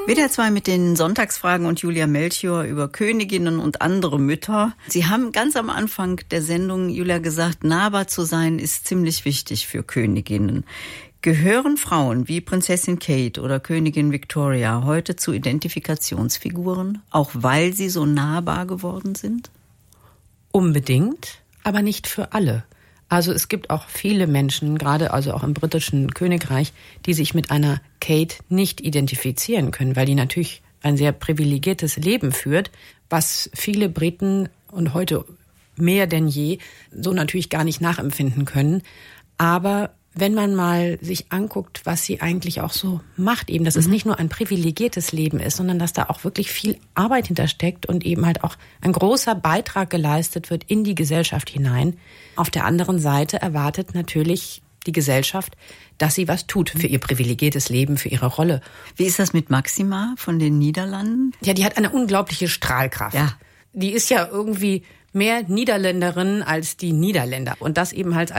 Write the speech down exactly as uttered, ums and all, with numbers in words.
W D R zwei mit den Sonntagsfragen und Julia Melchior über Königinnen und andere Mütter. Sie haben ganz am Anfang der Sendung, Julia, gesagt, nahbar zu sein ist ziemlich wichtig für Königinnen. Gehören Frauen wie Prinzessin Kate oder Königin Victoria heute zu Identifikationsfiguren, auch weil sie so nahbar geworden sind? Unbedingt, aber nicht für alle. Also es gibt auch viele Menschen, gerade also auch im britischen Königreich, die sich mit einer Kate nicht identifizieren können, weil die natürlich ein sehr privilegiertes Leben führt, was viele Briten und heute mehr denn je so natürlich gar nicht nachempfinden können. Aber wenn man mal sich anguckt, was sie eigentlich auch so macht, eben, dass es nicht nur ein privilegiertes Leben ist, sondern dass da auch wirklich viel Arbeit hintersteckt und eben halt auch ein großer Beitrag geleistet wird in die Gesellschaft hinein. Auf der anderen Seite erwartet natürlich die Gesellschaft, dass sie was tut für ihr privilegiertes Leben, für ihre Rolle. Wie ist das mit Maxima von den Niederlanden? Ja, die hat eine unglaubliche Strahlkraft. Ja. Die ist ja irgendwie mehr Niederländerin als die Niederländer. Und das eben halt als